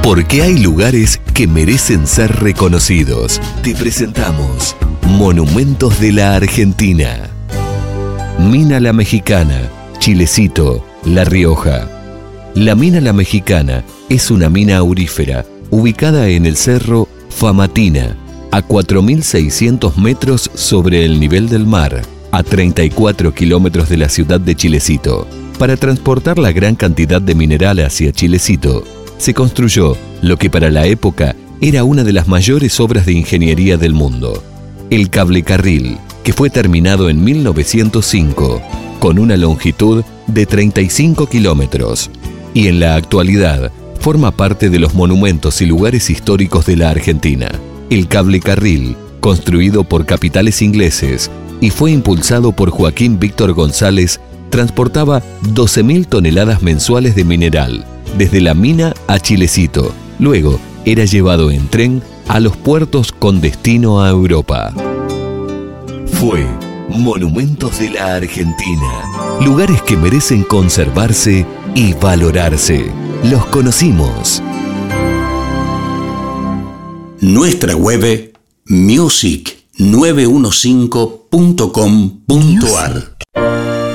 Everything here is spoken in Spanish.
Porque hay lugares que merecen ser reconocidos. Te presentamos Monumentos de la Argentina. Mina La Mexicana, Chilecito, La Rioja. La Mina La Mexicana es una mina aurífera ubicada en el cerro Famatina, a 4.600 metros sobre el nivel del mar, a 34 kilómetros de la ciudad de Chilecito. Para transportar la gran cantidad de mineral hacia Chilecito, se construyó lo que para la época era una de las mayores obras de ingeniería del mundo, el cablecarril, que fue terminado en 1905, con una longitud de 35 kilómetros, y en la actualidad forma parte de los monumentos y lugares históricos de la Argentina. El cablecarril, construido por capitales ingleses y fue impulsado por Joaquín Víctor González, transportaba 12.000 toneladas mensuales de mineral, desde la mina a Chilecito. Luego, era llevado en tren a los puertos con destino a Europa. Fue Monumentos de la Argentina. Lugares que merecen conservarse y valorarse. Los conocimos. Nuestra web music915.com.ar